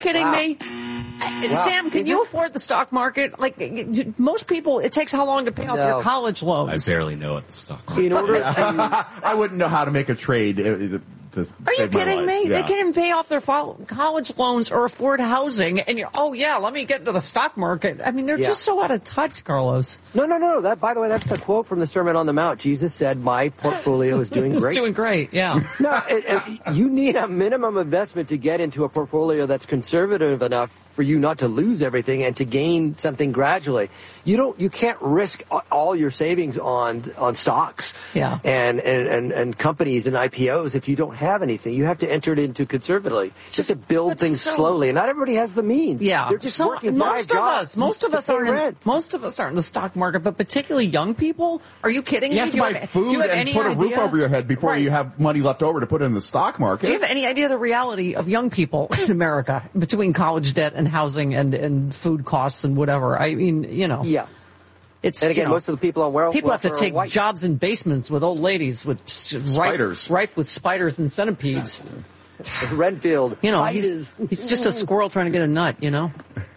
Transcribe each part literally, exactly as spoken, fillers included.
kidding Wow. me? Wow. Sam, can Is you it? afford the stock market? Like most people, it takes how long to pay off No. your college I loans? barely know what the stock market. In order to, I wouldn't know how to make a trade. uh, To Are you save my kidding life. me? Yeah. They can't even pay off their fo- college loans or afford housing, and you're, oh yeah, let me get into the stock market. I mean, they're Yeah. just so out of touch, Carlos. no, no, no. That, by the way, that's the quote from the Sermon on the Mount. Jesus said, "My portfolio is doing It's great." doing great, yeah. No, it, it, you need a minimum investment to get into a portfolio that's conservative enough for you not to lose everything and to gain something gradually. You don't, you can't risk all your savings on on stocks, Yeah. and and and, and companies and I P Os if you don't have anything. You have to enter it into conservatively. You have to build but things so- slowly, and not everybody has the means. Yeah, they're just so working most five of jobs us, most of to us pay aren't. In, rent. most of us aren't in the stock market, but particularly young people. Are you kidding You me? have to Do buy have, food do you have and any put a idea? roof over your head before Right. you have money left over to put in the stock market. Do you have any idea the reality of young people in America between college debt and housing and, and food costs and whatever? I mean, you know, Yeah, it's and again, you know, most of the people on welfare people have to are take white. jobs in basements with old ladies with s- rife, Spiders. rife with spiders and centipedes. Renfield. You know, Spiders. he's, he's just a squirrel trying to get a nut. You know.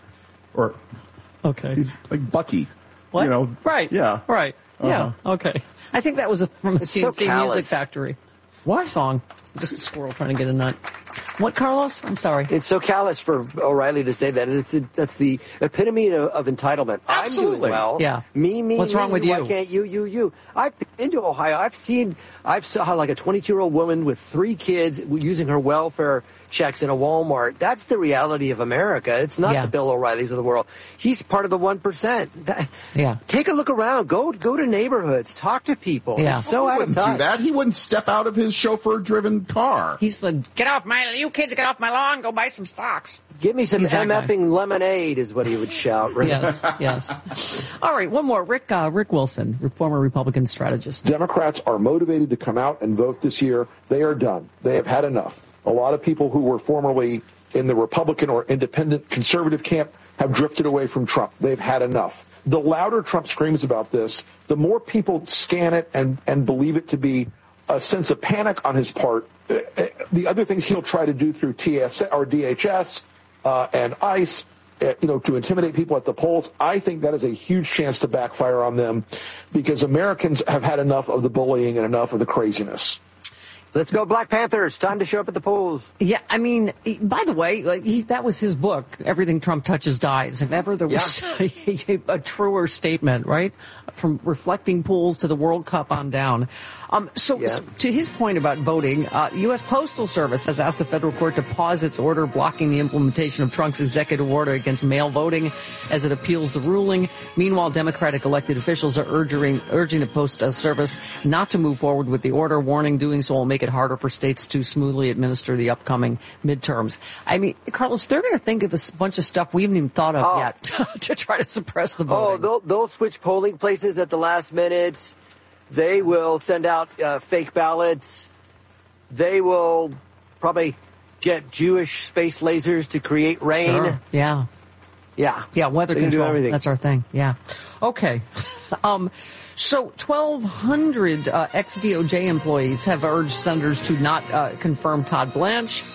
Or Okay. he's like Bucky. What? You know. Right. Yeah. Right. Yeah. Okay. I think that was a, from a It's C so N C callous. Music Factory What? song. Just a squirrel trying to get a nut. What, Carlos? I'm sorry. It's so callous for O'Reilly to say that. It's that's the epitome of, of entitlement. I'm Absolutely. doing well. Yeah. Me, me. What's me, wrong with Why you? can't you, you, you? I've been to Ohio. I've seen. I've saw how like a twenty-two-year-old woman with three kids using her welfare checks in a Walmart. That's the reality of America. It's not Yeah. the Bill O'Reillys of the world. He's part of the one percent. Yeah. Take a look around. Go go to neighborhoods. Talk to people. Yeah. It's so he out of wouldn't do touch. that. He wouldn't step out of his chauffeur-driven car. He's the get off my you kids get off my lawn. Go buy some stocks. Give me some He's that guy. MFing lemonade is what he would shout. Right? Yes. Yes. All right. One more. Rick uh, Rick Wilson, former Republican strategist. Democrats are motivated to come out and vote this year. They are done. They have had enough. A lot of people who were formerly in the Republican or independent conservative camp have drifted away from Trump. They've had enough. The louder Trump screams about this, the more people scan it and, and believe it to be a sense of panic on his part. Uh, uh, The other things he'll try to do through T S or D H S uh, and ICE, uh, you know, to intimidate people at the polls, I think that is a huge chance to backfire on them because Americans have had enough of the bullying and enough of the craziness. Let's go, Black Panthers. Time to show up at the polls. Yeah, I mean, he- by the way, like he, that was his book, Everything Trump Touches Dies. If ever there was a, a truer statement, right? From reflecting polls to the World Cup on down. Um, so, Yeah. s- to his point about voting, uh, U S Postal Service has asked a federal court to pause its order blocking the implementation of Trump's executive order against mail voting as it appeals the ruling. Meanwhile, Democratic elected officials are urging, urging the Postal Service not to move forward with the order, warning doing so will make it harder for states to smoothly administer the upcoming midterms. I mean, Carlos, they're going to think of a s- bunch of stuff we haven't even thought of Oh. yet to try to suppress the Oh, voting. they'll, they'll switch polling places at the last minute. They will send out uh, fake ballots. They will probably get Jewish space lasers to create rain. Sure. Yeah. Yeah. Yeah, weather They can do control. everything. That's our thing. Yeah. Okay. um, so twelve hundred uh, ex-D O J employees have urged senators to not uh, confirm Todd Blanche,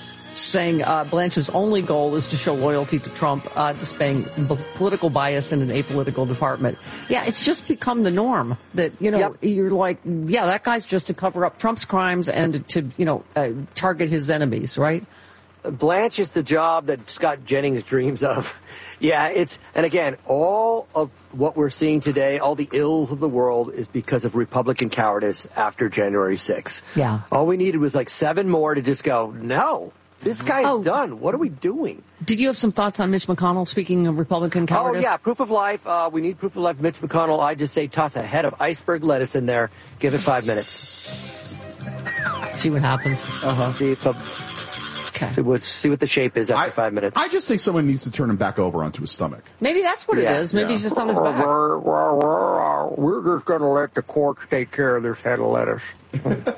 saying uh, Blanche's only goal is to show loyalty to Trump, uh, displaying b- political bias in an apolitical department. Yeah, it's just become the norm that, you know, Yep. you're like, yeah, that guy's just to cover up Trump's crimes and to, you know, uh, target his enemies, right? Blanche is the job that Scott Jennings dreams of. Yeah, it's, and again, all of what we're seeing today, all the ills of the world is because of Republican cowardice after January sixth. Yeah. All we needed was like seven more to just go, no, this guy's Oh. done. What are we doing? Did you have some thoughts on Mitch McConnell, speaking of Republican cowardice? Oh, yeah, proof of life. Uh, we need proof of life. Mitch McConnell, I just say toss a head of iceberg lettuce in there. Give it five minutes. See what happens. Uh-huh. See, if a, Okay. see, what, see what the shape is after I, five minutes. I just think someone needs to turn him back over onto his stomach. Maybe that's what Yeah. it is. Maybe Yeah. he's just on his back. We're just going to let the courts take care of this head of lettuce. and,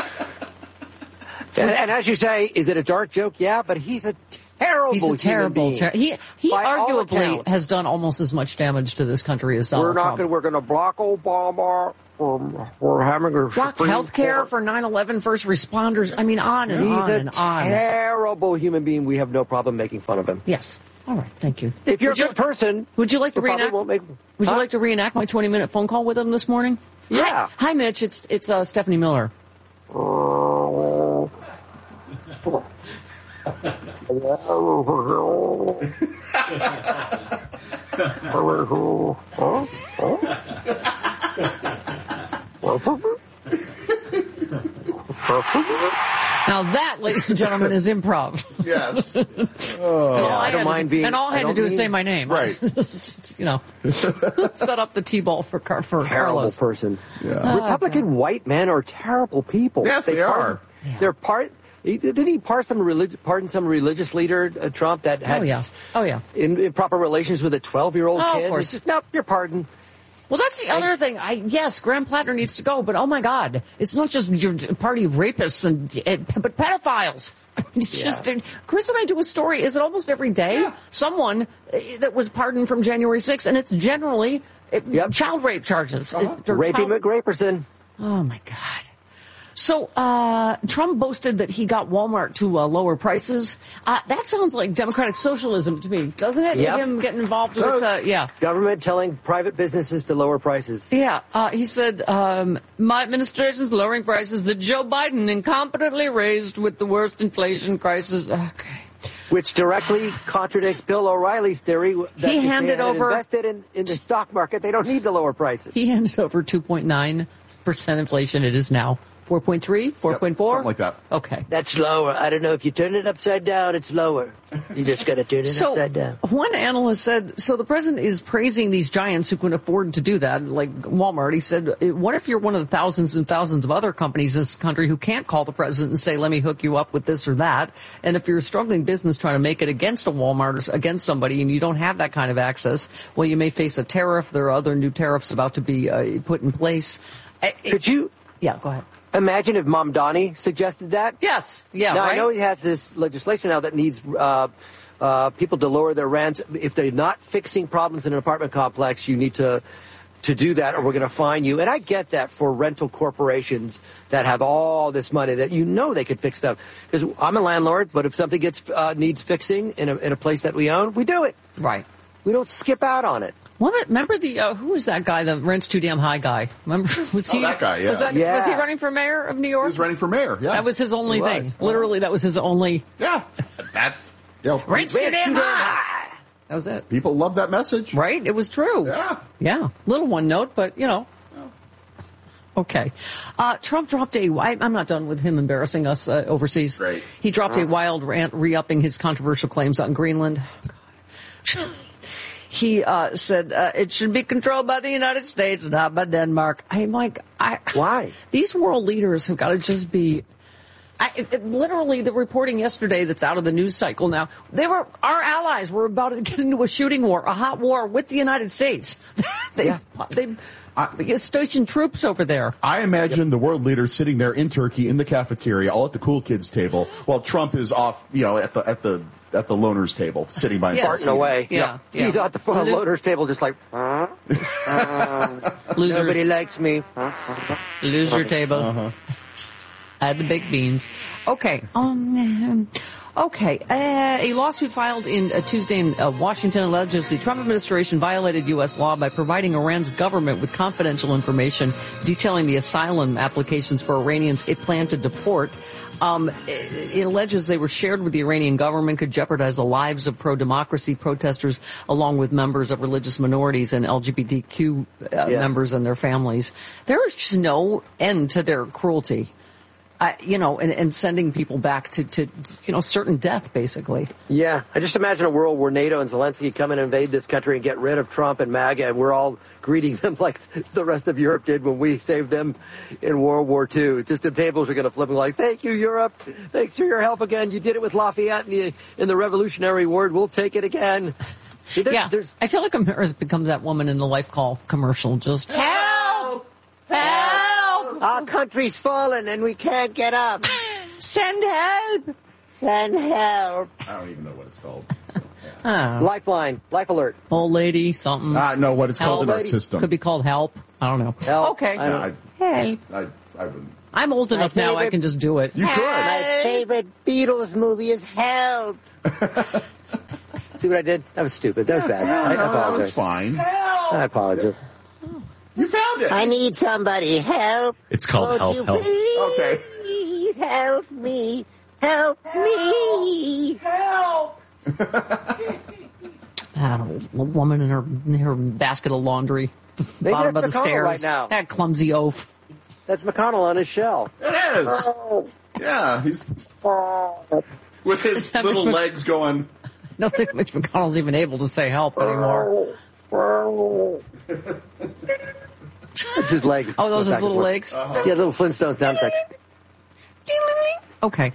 and as you say, is it a dark joke? Yeah, but he's a terrible He's a terrible, human being. ter- he he By all arguably accounts. has done almost as much damage to this country as Donald We're not Trump. going. We're going to block Obama. we're, we're having a Blocked Supreme health care Court. for nine eleven first responders. I mean, on and He's on a and on. terrible human being. We have no problem making fun of him. Yes. All right. Thank you. If you're Would a you- good person, Would you like to we probably reenact? won't make. Would Huh? you like to reenact my twenty-minute phone call with him this morning? Yeah. Hi, Hi Mitch. It's it's uh, Stephanie Miller. Now that, ladies and gentlemen, is improv. Yes. And all Yeah, I had don't to- mind being- And all I I had to don't do is mean- say my name. Right. You know, set up the T-ball for Car for Terrible Carlos. person. Yeah. Republican white men are terrible people. Yes, they pardon- are. They're part. He, didn't he pardon some religious, pardon some religious leader, uh, Trump, that had Oh yeah. Oh yeah. in, improper relations with a twelve-year-old Oh, of kid? course. It's just, nope, you're pardoned. Well, that's the other thing. I yes, Graham Plattner needs to go, but oh my God, it's not just your party of rapists and, and but pedophiles. It's Yeah. just Chris and I do a story. Is it almost every day? Yeah. Someone uh, that was pardoned from January sixth, and it's generally uh, Yep. child rape charges. Uh-huh. It- or Rapey child- McRaperson. Oh my God. So uh, Trump boasted that he got Walmart to uh, lower prices. Uh, that sounds like democratic socialism to me, doesn't it? Yep. Him getting involved with, Does. uh, yeah. Government telling private businesses to lower prices. Yeah, uh, he said, um, my administration's lowering prices that Joe Biden incompetently raised with the worst inflation crisis. Okay. Which directly contradicts Bill O'Reilly's theory that He if handed they had over- invested in, in the stock market, they don't need to lower prices. He handed over two point nine percent inflation. It is now four point three, four point four? Something like that. Okay. That's lower. I don't know if you turn it upside down, it's lower. You just got to turn it So upside down. one analyst said, so the president is praising these giants who can afford to do that, like Walmart. He said, what if you're one of the thousands and thousands of other companies in this country who can't call the president and say, let me hook you up with this or that? And if you're a struggling business trying to make it against a Walmart or against somebody and you don't have that kind of access, well, you may face a tariff. There are other new tariffs about to be uh, put in place. I- it- Could you yeah, go ahead. imagine if Mamdani suggested that? Yes. Yeah, Now, right? I know he has this legislation now that needs uh, uh, people to lower their rents. If they're not fixing problems in an apartment complex, you need to to do that or we're going to fine you. And I get that for rental corporations that have all this money that you know they could fix stuff. Because I'm a landlord, but if something gets uh, needs fixing in a, in a place that we own, we do it. Right. We don't skip out on it. Well, remember the uh, who was that guy, the rent's too damn high guy? Remember was he Oh, that guy, yeah. Was, that, Yeah. was he running for mayor of New York? He was running for mayor. Yeah. That was his only He was. thing. Literally, that was his only. Yeah. That. You know, Rent's too Rent's damn too damn high. That was it. people love that message. Right? It was true. Yeah. Yeah. Little one note, but you know. Okay. Uh, Trump dropped a, I, I'm not done with him embarrassing us uh, overseas. Great. He dropped a wild rant re-upping his controversial claims on Greenland. He uh, said uh, it should be controlled by the United States, not by Denmark. I'm like, I, Why? These world leaders have got to just be. I, it, it- literally, the reporting yesterday that's out of the news cycle now, they were our allies were about to get into a shooting war, a hot war with the United States. they Yeah. they stationed troops over there. I imagine the world leaders sitting there in Turkey in the cafeteria, all at the cool kids table, while Trump is off, you know, at the at the at the loners table, sitting by himself. Yes. Farting away. Yeah, yeah. He's at the front Lo- loader's table just like, uh, uh, Loser, nobody likes me. loser table. Uh-huh. Add the baked beans. Okay. Um, okay. Uh, a lawsuit filed in uh, Tuesday in uh, Washington alleges the Trump administration violated U S law by providing Iran's government with confidential information detailing the asylum applications for Iranians it planned to deport. Um, it, it alleges they were shared with the Iranian government, could jeopardize the lives of pro-democracy protesters, along with members of religious minorities and L G B T Q uh, Yeah. members and their families. There is just no end to their cruelty. I, you know, and, and sending people back to, to, you know, certain death, basically. Yeah, I just imagine a world where NATO and Zelensky come and invade this country and get rid of Trump and MAGA, and we're all greeting them like the rest of Europe did when we saved them in World War Two. Just the tables are going to flip and like, thank you, Europe. Thanks for your help again. You did it with Lafayette in the, in the Revolutionary War. We'll take it again. See, there's, yeah, there's, I feel like America's become that woman in the Life Call commercial. Just help, help, our country's fallen and we can't get up. send help. Send help. I don't even know what it's called. Oh, Lifeline, Life Alert. old lady, something. I know what it's called in our Help. system. Could be called help. I don't know. Help. Okay. I don't- Hey. I, I wouldn't. I'm old enough now, I favorite- can just do it. You could. My favorite Beatles movie is Help. See what I did? That was stupid. That was bad. I No, that was apologize. fine. I apologize. You found it. I need somebody help. It's called Won't Help, you Help. Please Okay. help me. Help me. Help. That old woman in her in her basket of laundry, Maybe bottom of that's the McConnell stairs. right now. That clumsy oaf. That's McConnell on his shell. It is. Yeah, he's with his that little Mitch Mc- legs going. I don't think Mitch McConnell's even able to say help anymore. It's his legs. Oh, those are Back his and little forth. legs? Yeah, little Flintstone sound effects. Okay.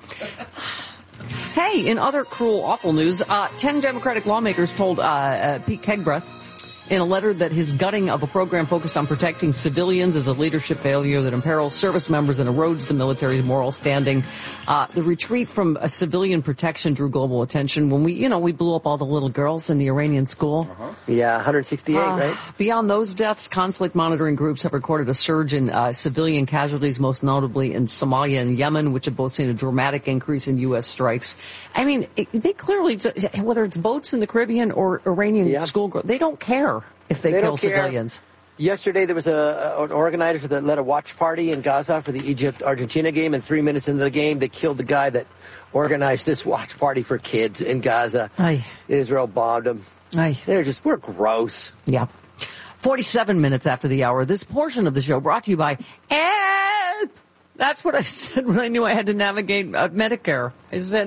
Hey, in other cruel, awful news, uh, ten Democratic lawmakers told uh, uh, Pete Kegbreath in a letter that his gutting of a program focused on protecting civilians is a leadership failure that imperils service members and erodes the military's moral standing. Uh, the retreat from a civilian protection drew global attention when we, you know, we blew up all the little girls in the Iranian school. Uh-huh. Yeah, one hundred sixty-eight, Uh, right? Beyond those deaths, conflict monitoring groups have recorded a surge in uh, civilian casualties, most notably in Somalia and Yemen, which have both seen a dramatic increase in U S strikes. I mean, it, they clearly, whether it's boats in the Caribbean or Iranian Yeah. schoolgirls, they don't care if they, They kill don't care. civilians. Yesterday, there was a, an organizer that led a watch party in Gaza for the Egypt-Argentina game, and three minutes into the game, they killed the guy that organized this watch party for kids in Gaza. Aye. Israel bombed them. Aye. They're just, we're gross. Yeah. forty-seven minutes after the hour, this portion of the show brought to you by Help! That's what I said when I knew I had to navigate uh, Medicare. I said,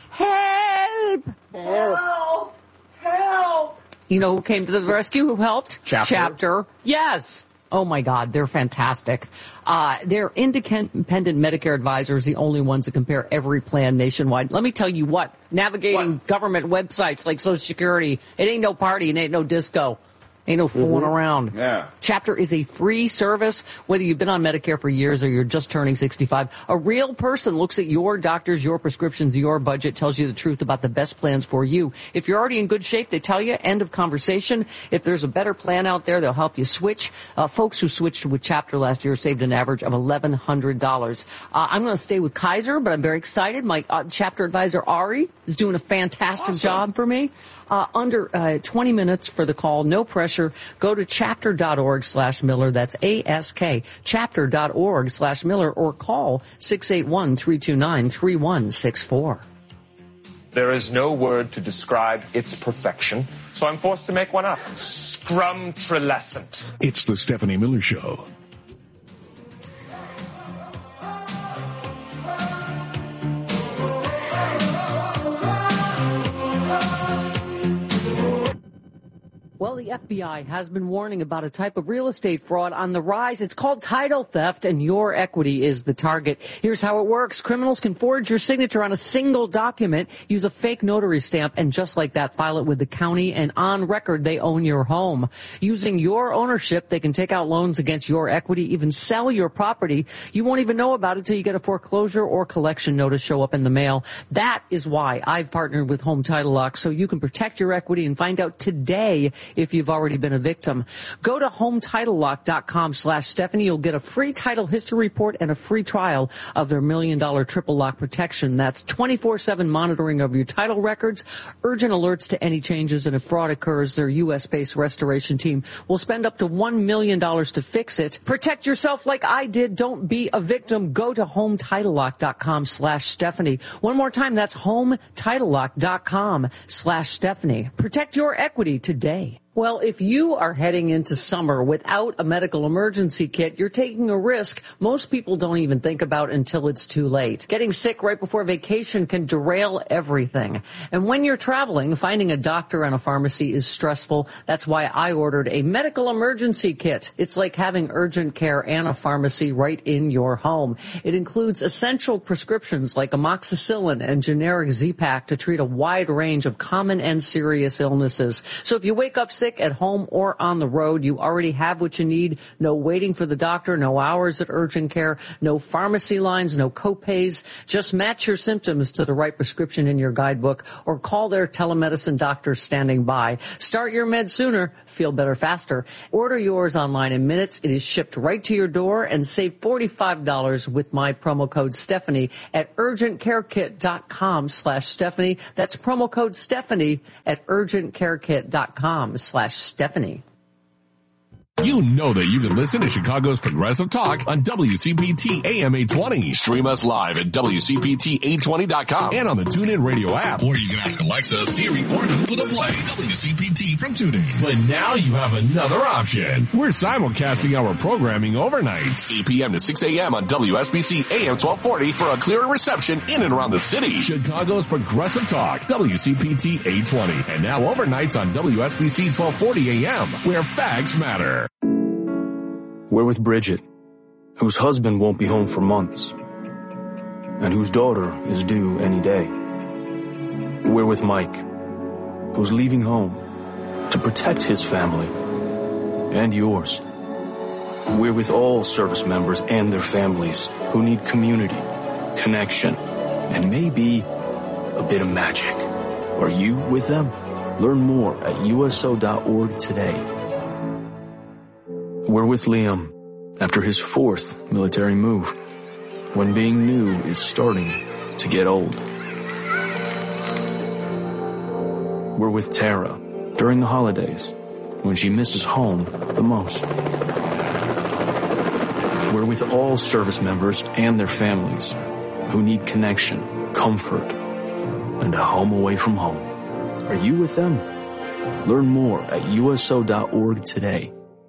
Help! Help! Help! You know who came to the rescue? Who helped? Chapter. Chapter. Yes. Oh my God, they're fantastic. Uh, they're independent Medicare advisors, the only ones that compare every plan nationwide. Let me tell you what, navigating What? government websites like Social Security, it ain't no party, it ain't no disco. Ain't no fooling around. Yeah. Chapter is a free service, whether you've been on Medicare for years or you're just turning sixty-five. A real person looks at your doctors, your prescriptions, your budget, tells you the truth about the best plans for you. If you're already in good shape, they tell you, end of conversation. If there's a better plan out there, they'll help you switch. Uh, folks who switched with Chapter last year saved an average of eleven hundred dollars. Uh, I'm going to stay with Kaiser, but I'm very excited. My uh, Chapter advisor, Ari, is doing a fantastic Awesome. job for me. Uh, under uh, twenty minutes for the call, no pressure. Go to chapter.org slash Miller. That's A S K. Chapter.org slash Miller or call six eight one, three two nine, three one six four. There is no word to describe its perfection, so I'm forced to make one up. Scrumtrelescent. It's the Stephanie Miller Show. Well, the F B I has been warning about a type of real estate fraud on the rise. It's called title theft, and your equity is the target. Here's how it works. Criminals can forge your signature on a single document, use a fake notary stamp, and just like that, file it with the county, and on record, they own your home. Using your ownership, they can take out loans against your equity, even sell your property. You won't even know about it till you get a foreclosure or collection notice show up in the mail. That is why I've partnered with Home Title Lock, so you can protect your equity and find out today if you've already been a victim. Go to HometitleLock.com slash Stephanie. You'll get a free title history report and a free trial of their million dollar triple lock protection. That's twenty-four seven monitoring of your title records, urgent alerts to any changes, and if fraud occurs, their U S based restoration team will spend up to one million dollars to fix it. Protect yourself like I did. Don't be a victim. Go to HometitleLock.com slash Stephanie. One more time, that's HometitleLock.com slash Stephanie. Protect your equity today. Well, if you are heading into summer without a medical emergency kit, you're taking a risk most people don't even think about until it's too late. Getting sick right before vacation can derail everything. And when you're traveling, finding a doctor and a pharmacy is stressful. That's why I ordered a medical emergency kit. It's like having urgent care and a pharmacy right in your home. It includes essential prescriptions like amoxicillin and generic Z-Pak to treat a wide range of common and serious illnesses. So if you wake up sick, sick, at home, or on the road. You already have what you need. No waiting for the doctor, no hours at urgent care, no pharmacy lines, no copays. Just match your symptoms to the right prescription in your guidebook or call their telemedicine doctor standing by. Start your meds sooner, feel better faster. Order yours online in minutes. It is shipped right to your door, and save forty-five dollars with my promo code Stephanie at urgentcarekit.com slash Stephanie. That's promo code Stephanie at urgentcarekit.com slash Stephanie. You know that you can listen to Chicago's Progressive Talk on W C P T A M eight twenty. Stream us live at W C P T eight twenty dot com and on the TuneIn Radio app. Or you can ask Alexa, Siri, or Google to play W C P T from TuneIn. But now you have another option. We're simulcasting our programming overnight. eight p.m. to six a.m. on W S B C A M twelve forty for a clearer reception in and around the city. Chicago's Progressive Talk, W C P T eight twenty. And now overnights on W S B C twelve forty a.m., where facts matter. We're with Bridget, whose husband won't be home for months, and whose daughter is due any day. We're with Mike, who's leaving home to protect his family and yours. We're with all service members and their families who need community, connection, and maybe a bit of magic. Are you with them? Learn more at U S O dot org today. We're with Liam after his fourth military move, when being new is starting to get old. We're with Tara during the holidays, when she misses home the most. We're with all service members and their families who need connection, comfort, and a home away from home. Are you with them? Learn more at U S O dot org today.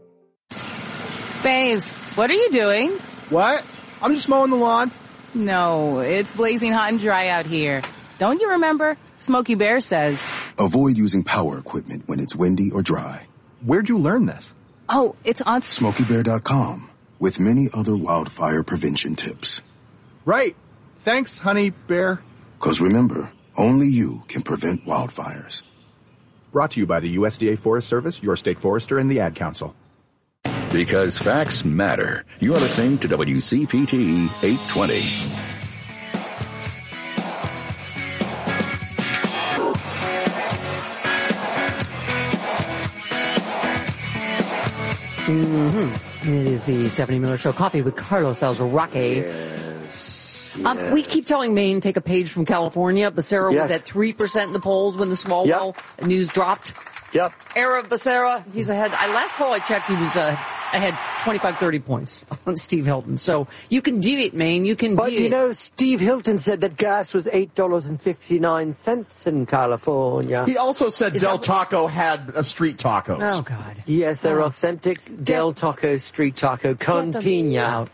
Babes, what are you doing? What? I'm just mowing the lawn. No, it's blazing hot and dry out here. Don't you remember? Smokey Bear says. Avoid using power equipment when it's windy or dry. Where'd you learn this? Oh, it's on Smokey Bear dot com, with many other wildfire prevention tips. Right. Thanks, honey bear. Because remember, only you can prevent wildfires. Brought to you by the U S D A Forest Service, your state forester, and the Ad Council. Because facts matter. You're listening to W C P T eight twenty. Mm-hmm. It is the Stephanie Miller Show. Coffee with Carlos Alzarate. Yes. Um, yes. we keep telling Maine, take a page from California. Becerra yes. was at three percent in the polls when the Swalwell yep. news dropped. Yep. Era Becerra, he's ahead. I last poll I checked, he was uh, ahead twenty-five, thirty points on Steve Hilton. So you can deviate, Maine. You can But, deviate. you know, Steve Hilton said that gas was eight dollars and fifty-nine cents in California. He also said Is Del that... Taco had uh, street tacos. Oh, God. Yes, they're oh. authentic Del Taco street taco con piña.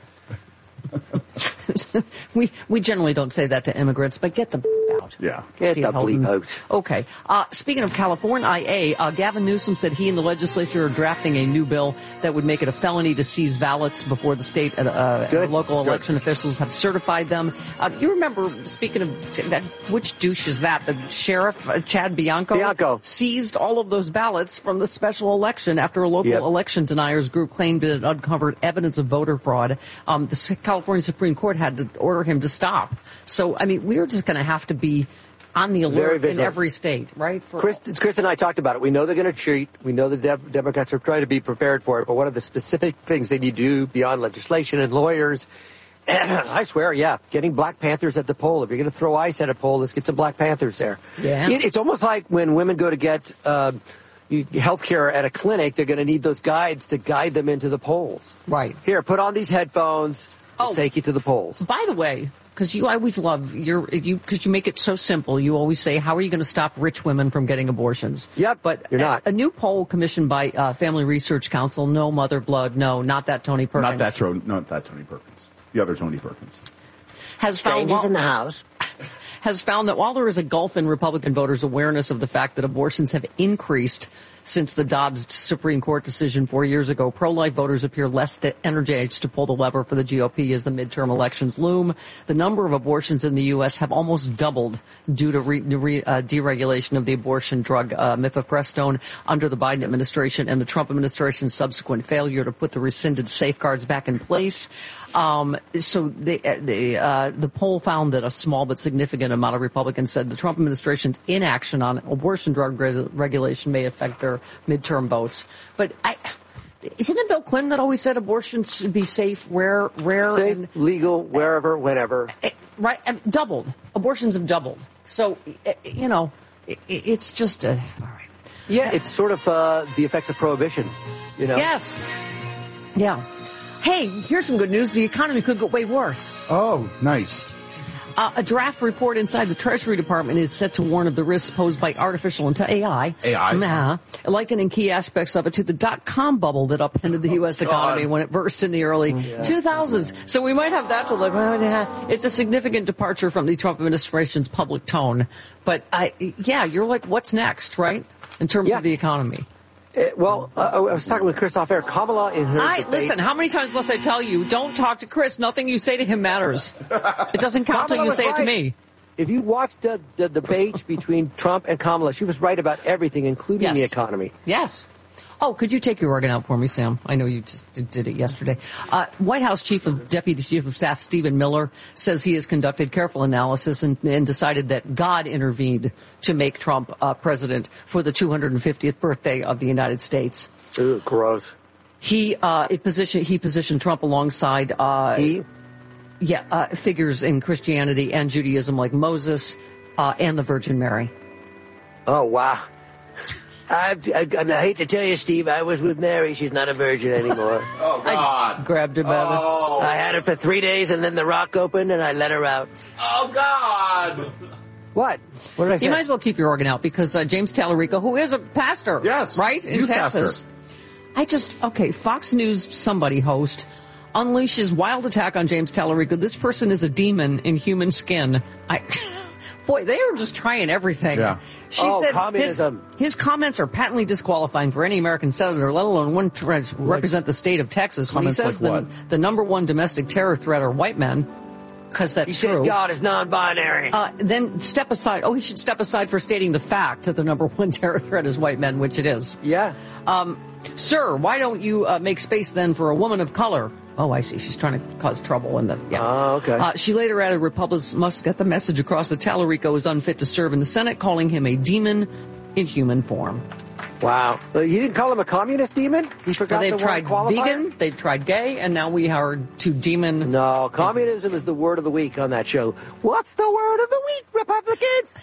we we generally don't say that to immigrants, but get them out. Yeah. Get Steve the bleep out. Okay. Uh, speaking of California I A, uh, Gavin Newsom said he and the legislature are drafting a new bill that would make it a felony to seize ballots before the state and uh, uh, local Good. election officials have certified them. Uh, you remember, speaking of that, which douche is that? The sheriff, uh, Chad Bianco, Bianco, seized all of those ballots from the special election after a local yep. election deniers group claimed it uncovered evidence of voter fraud. Um, the California Supreme Court had to order him to stop. So, I mean, we're just going to have to be on the alert in every state, right? For Chris, Chris and I talked about it. We know they're going to cheat. We know the De- Democrats are trying to be prepared for it. But what are the specific things they need to do beyond legislation and lawyers? I swear, yeah, getting Black Panthers at the poll. If you're going to throw ice at a poll, let's get some Black Panthers there. Yeah. It, it's almost like when women go to get uh, health care at a clinic, they're going to need those guides to guide them into the polls. Right. Here, put on these headphones. Oh, take you to the polls. By the way, because you always love your you because you make it so simple. You always say, "How are you going to stop rich women from getting abortions?" Yep, but you're not. A, a new poll commissioned by uh, Family Research Council, no mother blood, no, not that Tony Perkins, not that Tro- not that Tony Perkins, the other Tony Perkins, has found Strangers in the house. has found that while there is a gulf in Republican voters' awareness of the fact that abortions have increased since the Dobbs Supreme Court decision four years ago. Pro-life voters appear less energized to pull the lever for the G O P as the midterm elections loom. The number of abortions in the U S have almost doubled due to re, re, uh, deregulation of the abortion drug uh, mifepristone under the Biden administration and the Trump administration's subsequent failure to put the rescinded safeguards back in place. Um, so the, the, uh, the poll found that a small but significant amount of Republicans said the Trump administration's inaction on abortion drug re- regulation may affect their midterm votes. But I, isn't it Bill Clinton that always said abortion should be safe, rare, rare, safe, and, legal, wherever, whenever? Right, I mean, doubled. Abortions have doubled. So, you know, it, it's just a, all right. Yeah, it's sort of uh, the effects of prohibition, you know? Yes. Yeah. Hey, here's some good news. The economy could get way worse. Oh, nice. Uh, a draft report inside the Treasury Department is set to warn of the risks posed by artificial intelligence, A I. A I. Nah, likening key aspects of it to the dot-com bubble that upended the U S Oh, economy when it burst in the early yeah. two thousands. So we might have that to look at. It's a significant departure from the Trump administration's public tone. But, I, yeah, you're like, what's next, right, in terms yeah. of the economy? Uh, well, uh, I was talking with Chris off air. Kamala in her I, debate. Listen, how many times must I tell you, don't talk to Chris. Nothing you say to him matters. It doesn't count until you say right. it to me. If you watched uh, the debate between Trump and Kamala, she was right about everything, including yes. the economy. Yes. Oh, could you take your organ out for me, Sam? I know you just did it yesterday. Uh, White House Chief of Deputy Chief of Staff Stephen Miller says he has conducted careful analysis and, and decided that God intervened to make Trump uh, president for the two hundred fiftieth birthday of the United States. Ooh, gross. He uh, it position he positioned Trump alongside uh, he yeah uh, figures in Christianity and Judaism like Moses uh, and the Virgin Mary. Oh wow. I, I, I hate to tell you, Steve, I was with Mary. She's not a virgin anymore. Oh, God. I grabbed her by the... Oh. I had her for three days, and then the rock opened, and I let her out. Oh, God. What? What did I say? You might as well keep your organ out, because uh, James Tallarico, who is a pastor, yes, right, in youth Texas. Pastor. I just, okay, Fox News somebody host unleashes wild attack on James Tallarico. This person is a demon in human skin. I... Boy, they are just trying everything. Yeah. She oh, said communism. His, his comments are patently disqualifying for any American senator, let alone one to like, represent the state of Texas. When he says like the, the number one domestic terror threat are white men, because that's he true. Said God is non-binary. Uh, then step aside. Oh, he should step aside for stating the fact that the number one terror threat is white men, which it is. Yeah. Um, sir, why don't you uh, make space then for a woman of color? Oh, I see. She's trying to cause trouble in the, yeah. Oh, okay. Uh, she later added Republicans must get the message across that Tallarico is unfit to serve in the Senate, calling him a demon in human form. Wow. Well, you didn't call him a communist demon? He forgot well, they've the tried word qualifier? vegan, they've tried gay, and now we are to demon. No, communism is the word of the week on that show. What's the word of the week, Republicans?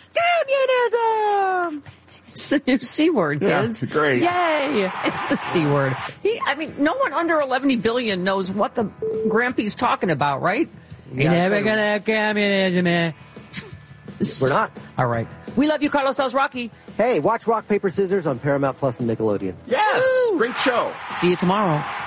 Communism! It's the new C word, kids. Yeah, great. Yay! It's the C word. He, I mean, no one under eleven billion knows what the Grampy's talking about, right? You're never gonna have communism, man. We're not. All right. We love you, Carlos. That was Rocky. Hey, watch Rock, Paper, Scissors on Paramount Plus and Nickelodeon. Yes! Woo! Great show. See you tomorrow.